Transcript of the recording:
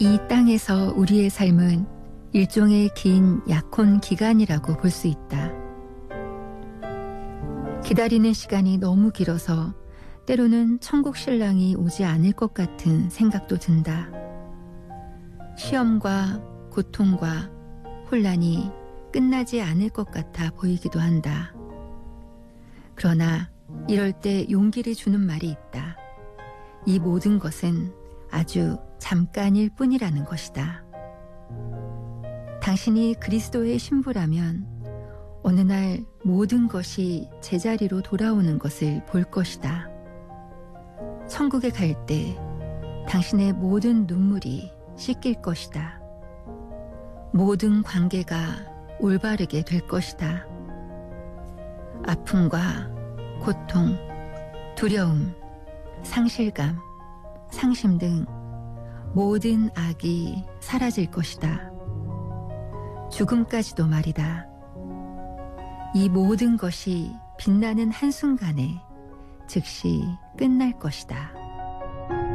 이 땅에서 우리의 삶은 일종의 긴 약혼 기간이라고 볼 수 있다. 기다리는 시간이 너무 길어서 때로는 천국 신랑이 오지 않을 것 같은 생각도 든다. 시험과 고통과 혼란이 끝나지 않을 것 같아 보이기도 한다. 그러나 이럴 때 용기를 주는 말이 있다. 이 모든 것은 아주 잠깐일 뿐이라는 것이다. 당신이 그리스도의 신부라면 어느 날 모든 것이 제자리로 돌아오는 것을 볼 것이다. 천국에 갈 때 당신의 모든 눈물이 씻길 것이다. 모든 관계가 올바르게 될 것이다. 아픔과 고통, 두려움, 상실감, 상심 등 모든 악이 사라질 것이다. 죽음까지도 말이다. 이 모든 것이 빛나는 한순간에 즉시 끝날 것이다.